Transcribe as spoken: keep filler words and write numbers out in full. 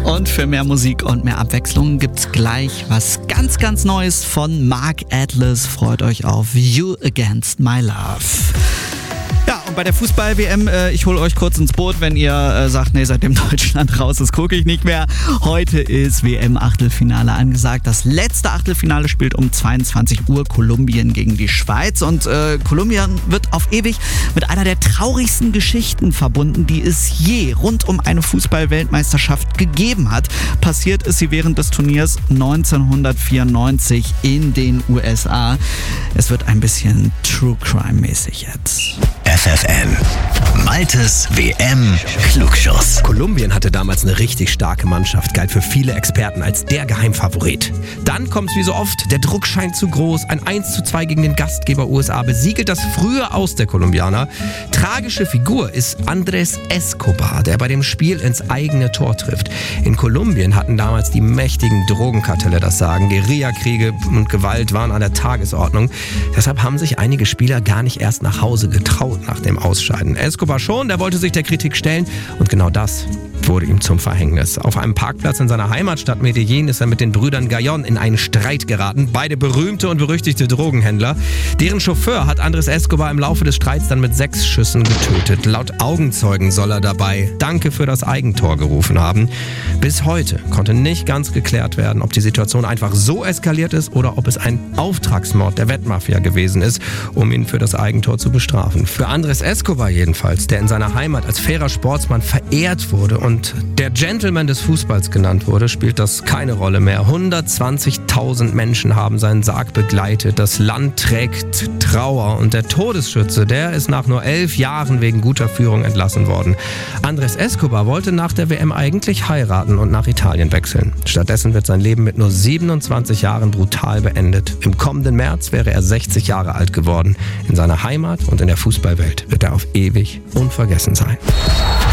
Und für mehr Musik und mehr Abwechslung gibt's gleich was ganz, ganz Neues von Mark Atlas. Freut euch auf You Against My Love. Ja, und bei der Fußball-W M, äh, ich hole euch kurz ins Boot, wenn ihr äh, sagt, nee, seitdem Deutschland raus ist, gucke ich nicht mehr. Heute ist W M-Achtelfinale angesagt. Das letzte Achtelfinale spielt um zweiundzwanzig Uhr Kolumbien gegen die Schweiz. Und äh, Kolumbien wird auf ewig mit einer der traurigsten Geschichten verbunden, die es je rund um eine Fußball-Weltmeisterschaft gegeben hat. Passiert ist sie während des Turniers neunzehnhundertvierundneunzig in den U S A. Es wird ein bisschen True Crime-mäßig jetzt. F F N. Maltes W M-Klugschuss. Kolumbien hatte damals eine richtig starke Mannschaft, galt für viele Experten als der Geheimfavorit. Dann kommt's wie so oft, der Druck scheint zu groß, ein eins zu zwei gegen den Gastgeber U S A besiegelt das frühe Aus der Kolumbianer. Tragische Figur ist Andrés Escobar, der bei dem Spiel ins eigene Tor trifft. In Kolumbien hatten damals die mächtigen Drogenkartelle das Sagen. Guerillakriege und Gewalt waren an der Tagesordnung. Deshalb haben sich einige Spieler gar nicht erst nach Hause getraut nach dem Ausscheiden. Escobar schon, der wollte sich der Kritik stellen und genau das wurde ihm zum Verhängnis. Auf einem Parkplatz in seiner Heimatstadt Medellin ist er mit den Brüdern Gallón in einen Streit geraten. Beide berühmte und berüchtigte Drogenhändler. Deren Chauffeur hat Andrés Escobar im Laufe des Streits dann mit sechs Schüssen getötet. Laut Augenzeugen soll er dabei Danke für das Eigentor gerufen haben. Bis heute konnte nicht ganz geklärt werden, ob die Situation einfach so eskaliert ist oder ob es ein Auftragsmord der Wettmafia gewesen ist, um ihn für das Eigentor zu bestrafen. Für Andrés Escobar jedenfalls, der in seiner Heimat als fairer Sportsmann verehrt wurde und der Gentleman des Fußballs genannt wurde, spielt das keine Rolle mehr. hundertzwanzigtausend Menschen haben seinen Sarg begleitet. Das Land trägt Trauer und der Todesschütze, der ist nach nur elf Jahren wegen guter Führung entlassen worden. Andrés Escobar wollte nach der W M eigentlich heiraten und nach Italien wechseln. Stattdessen wird sein Leben mit nur siebenundzwanzig Jahren brutal beendet. Im kommenden März wäre er sechzig Jahre alt geworden. In seiner Heimat und in der Fußballwelt wird er auf ewig unvergessen sein.